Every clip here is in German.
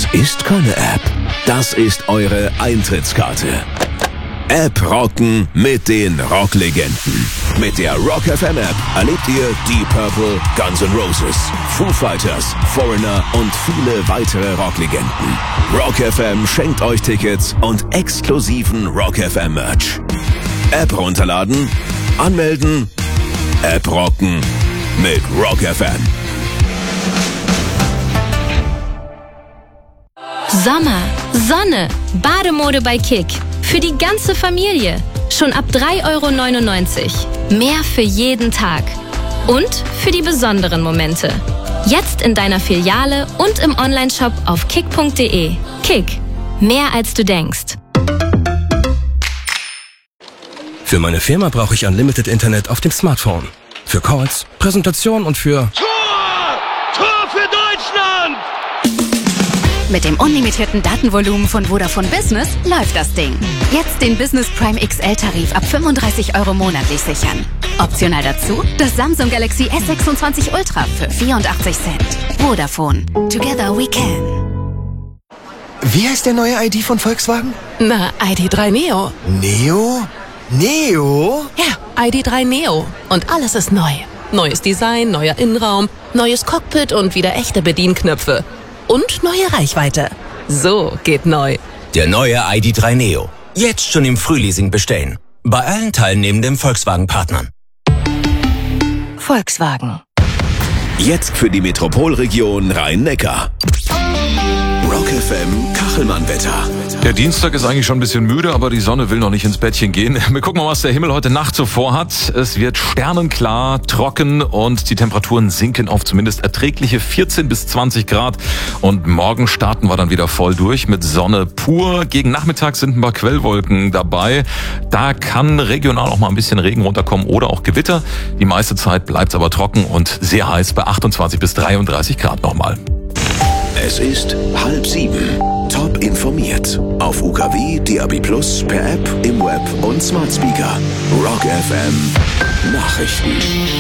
ist keine App. Das ist eure Eintrittskarte. App rocken mit den Rocklegenden. Mit der Rock FM App erlebt ihr Deep Purple, Guns N' Roses, Foo Fighters, Foreigner und viele weitere Rocklegenden. Rock FM schenkt euch Tickets und exklusiven Rock FM Merch. App runterladen, anmelden, App rocken mit Rock FM. Sommer, Sonne, Bademode bei Kick. Für die ganze Familie. Schon ab 3,99 €. Mehr für jeden Tag. Und für die besonderen Momente. Jetzt in deiner Filiale und im Onlineshop auf kick.de. Kick. Mehr als du denkst. Für meine Firma brauche ich Unlimited Internet auf dem Smartphone. Für Calls, Präsentation und für... Tor für Deutschland! Mit dem unlimitierten Datenvolumen von Vodafone Business läuft das Ding. Jetzt den Business Prime XL-Tarif ab 35 € monatlich sichern. Optional dazu das Samsung Galaxy S26 Ultra für 84 Cent. Vodafone. Together we can. Wie heißt der neue ID von Volkswagen? Na, ID.3 Neo. Neo? Neo? Ja, ID.3 Neo. Und alles ist neu. Neues Design, neuer Innenraum, neues Cockpit und wieder echte Bedienknöpfe. Und neue Reichweite. So geht neu. Der neue ID.3 Neo. Jetzt schon im Frühleasing bestellen. Bei allen teilnehmenden Volkswagen-Partnern. Volkswagen. Jetzt für die Metropolregion Rhein-Neckar. Rock FM Kachelmann-Wetter. Der Dienstag ist eigentlich schon ein bisschen müde, aber die Sonne will noch nicht ins Bettchen gehen. Wir gucken mal, was der Himmel heute Nacht so vorhat. Es wird sternenklar, trocken und die Temperaturen sinken auf zumindest erträgliche 14 bis 20 Grad. Und morgen starten wir dann wieder voll durch mit Sonne pur. Gegen Nachmittag sind ein paar Quellwolken dabei. Da kann regional auch mal ein bisschen Regen runterkommen oder auch Gewitter. Die meiste Zeit bleibt es aber trocken und sehr heiß bei 28 bis 33 Grad nochmal. Es ist 6:30. Top informiert. Auf UKW, DAB+, per App, im Web und Smart Speaker. Rock FM Nachrichten.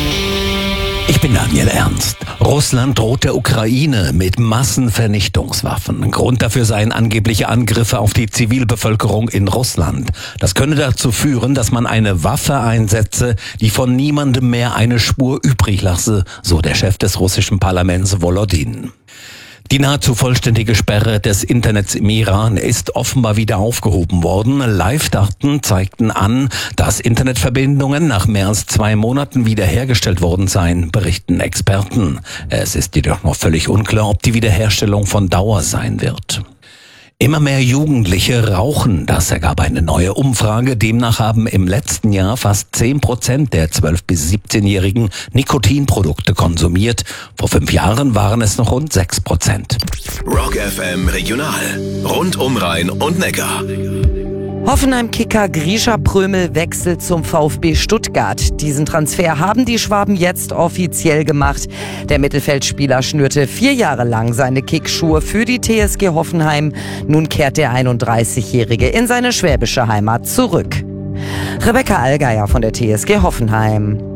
Ich bin Daniel Ernst. Russland droht der Ukraine mit Massenvernichtungswaffen. Grund dafür seien angebliche Angriffe auf die Zivilbevölkerung in Russland. Das könne dazu führen, dass man eine Waffe einsetze, die von niemandem mehr eine Spur übrig lasse, so der Chef des russischen Parlaments Volodin. Die nahezu vollständige Sperre des Internets im Iran ist offenbar wieder aufgehoben worden. Live-Daten zeigten an, dass Internetverbindungen nach mehr als 2 Monaten wiederhergestellt worden seien, berichten Experten. Es ist jedoch noch völlig unklar, ob die Wiederherstellung von Dauer sein wird. Immer mehr Jugendliche rauchen, das ergab eine neue Umfrage. Demnach haben im letzten Jahr fast 10% der 12- bis 17-Jährigen Nikotinprodukte konsumiert. Vor 5 Jahren waren es noch rund 6%. Rock FM Regional. Rund um Rhein und Neckar. Hoffenheim-Kicker Grisha Prömel wechselt zum VfB Stuttgart. Diesen Transfer haben die Schwaben jetzt offiziell gemacht. Der Mittelfeldspieler schnürte 4 Jahre lang seine Kickschuhe für die TSG Hoffenheim. Nun kehrt der 31-Jährige in seine schwäbische Heimat zurück. Rebecca Allgeier von der TSG Hoffenheim.